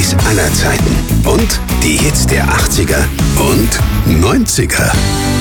Hits aller Zeiten. Und die Hits der 80er und 90er.